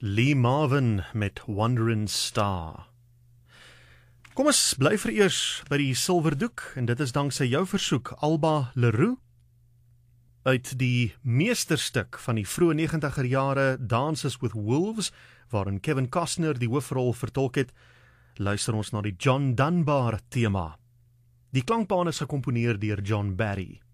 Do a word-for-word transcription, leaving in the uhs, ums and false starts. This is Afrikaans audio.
Lee Marvin met Wandering Star. Kom ons bly vereers by die silverdoek, en dit is danksy jou versoek, Alba Leroux, uit die meesterstuk van die vroeë negentiger jare Dances with Wolves, waarin Kevin Costner die hoofrol vertolk het, luister ons na die John Dunbar thema. Die klankbaan is gekomponeer deur John Barry.